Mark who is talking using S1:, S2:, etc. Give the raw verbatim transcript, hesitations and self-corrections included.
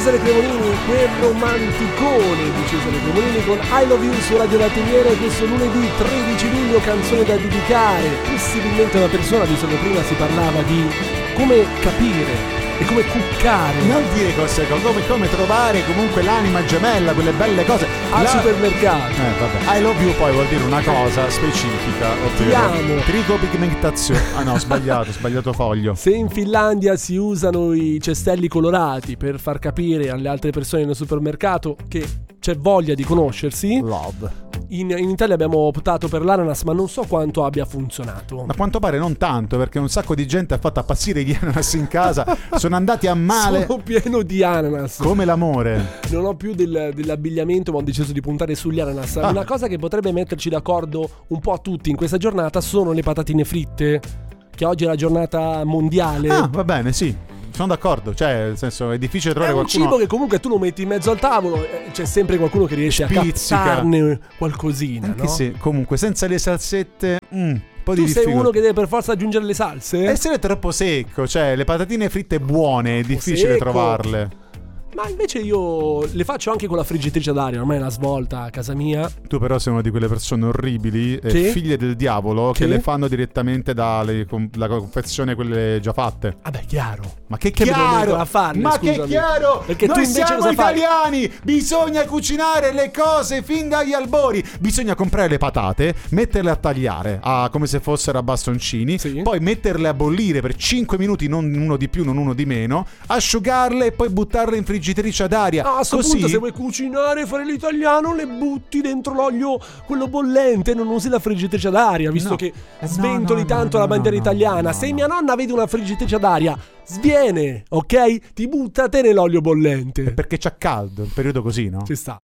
S1: Cesare Cremonini, quel romanticone di Cesare Cremonini con I Love You su Radio Latiniere questo lunedì tredici luglio, canzone da dedicare possibilmente a una persona, visto che prima si parlava di come capire e come cuccare.
S2: Non dire cose, come, come trovare comunque l'anima gemella, quelle belle cose
S1: al
S2: La...
S1: supermercato.
S2: Eh, vabbè. I love you poi vuol dire una cosa specifica, ovvero
S1: ti amo.
S2: Tricopigmentazione. Ah no, sbagliato, sbagliato foglio.
S1: Se in Finlandia si usano i cestelli colorati per far capire alle altre persone nel supermercato che c'è voglia di conoscersi,
S2: love.
S1: In, in Italia abbiamo optato per l'ananas, ma non so quanto abbia funzionato.
S2: Ma a quanto pare non tanto, perché un sacco di gente ha fatto appazzire gli ananas in casa. Sono andati a male.
S1: Sono pieno di ananas.
S2: Come l'amore.
S1: Non ho più del, dell'abbigliamento, ma ho deciso di puntare sugli ananas. ah. Una cosa che potrebbe metterci d'accordo un po' a tutti in questa giornata sono le patatine fritte, che oggi è la giornata mondiale.
S2: Ah, va bene, sì. Sono d'accordo, cioè, nel senso, è difficile trovare
S1: è un
S2: qualcuno.
S1: cibo che comunque tu lo metti in mezzo al tavolo, eh, c'è sempre qualcuno che riesce
S2: Spizzica.
S1: a captarne qualcosina.
S2: Anche
S1: no?
S2: se, comunque, senza le salsette, mm, un po'
S1: tu
S2: di
S1: sei
S2: difficoltà.
S1: uno che deve per forza aggiungere le salse?
S2: Essere troppo secco, cioè, le patatine fritte buone è difficile
S1: secco.
S2: trovarle.
S1: Ma invece io le faccio anche con la friggitrice d'aria, ormai è una svolta a casa mia.
S2: Tu però sei una di quelle persone orribili, eh,
S1: Che?
S2: figlie del diavolo,
S1: Che?
S2: che le fanno direttamente dalla confezione quelle già fatte.
S1: Vabbè, chiaro.
S2: Ma che
S1: Che
S2: chiaro!
S1: devo a farle,
S2: Ma
S1: scusami.
S2: che chiaro!
S1: Perché
S2: Noi
S1: tu invece
S2: siamo
S1: cosa fai?
S2: italiani! Bisogna cucinare le cose fin dagli albori. Bisogna comprare le patate, metterle a tagliare a, come se fossero a bastoncini,
S1: Sì.
S2: poi metterle a bollire per cinque minuti, non uno di più, non uno di meno, asciugarle e poi buttarle in friggitrice ad aria.
S1: No, a sto
S2: Così
S1: punto se vuoi cucinare e fare l'italiano le butti dentro l'olio quello bollente, non usi la friggitrice ad aria, visto
S2: No.
S1: che
S2: Eh,
S1: sventoli
S2: no, no,
S1: tanto
S2: no,
S1: la bandiera
S2: no, no,
S1: italiana.
S2: no,
S1: Se
S2: no.
S1: mia nonna vede una friggitrice ad aria, sviene, ok? Ti butta te nell'olio bollente.
S2: perché c'ha caldo, un periodo così, no?
S1: Ci sta.